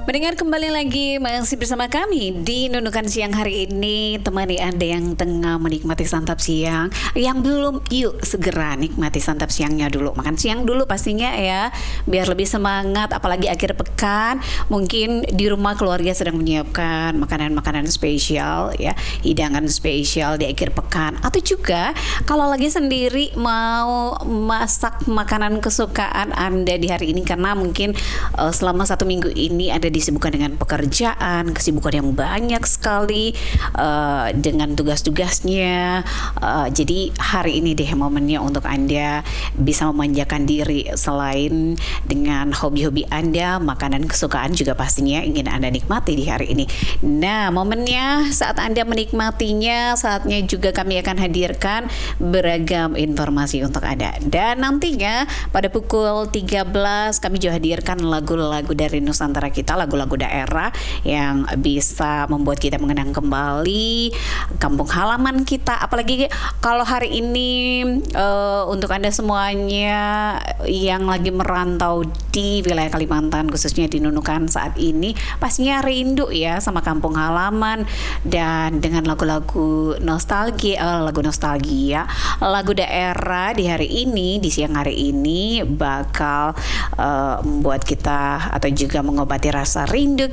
Mendengar kembali lagi masih bersama kami di Nunukan Siang hari ini. Temani Anda yang tengah menikmati santap siang. Yang belum, yuk segera nikmati santap siangnya dulu. Makan siang dulu pastinya ya, biar lebih semangat. Apalagi akhir pekan, mungkin di rumah keluarga sedang menyiapkan makanan-makanan spesial ya, hidangan spesial di akhir pekan. Atau juga kalau lagi sendiri mau masak makanan kesukaan Anda di hari ini, karena mungkin selama 1 minggu ini Anda disibukkan dengan pekerjaan, kesibukan yang banyak sekali dengan tugas-tugasnya. Jadi hari ini deh momennya untuk Anda bisa memanjakan diri. Selain dengan hobi-hobi Anda, makanan kesukaan juga pastinya ingin Anda nikmati di hari ini. Nah, momennya saat Anda menikmatinya, saatnya juga kami akan hadirkan beragam informasi untuk Anda. Dan nantinya pada pukul 13 kami juga hadirkan lagu-lagu dari Nusantara kita, lagu-lagu daerah yang bisa membuat kita mengenang kembali kampung halaman kita. Apalagi kalau hari ini untuk Anda semuanya yang lagi merantau di wilayah Kalimantan, khususnya di Nunukan saat ini, pastinya rindu ya sama kampung halaman. Dan dengan lagu-lagu nostalgia, lagu daerah di hari ini, di siang hari ini bakal membuat kita atau juga mengobati rasa rindu